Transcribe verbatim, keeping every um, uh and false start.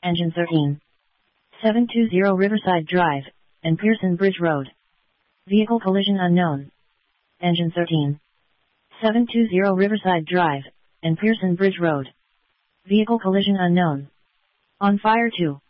Engine thirteen. seven two zero Riverside Drive, and Pearson Bridge Road. Vehicle collision unknown. Engine thirteen. seven two zero Riverside Drive, and Pearson Bridge Road. Vehicle collision unknown. On fire two.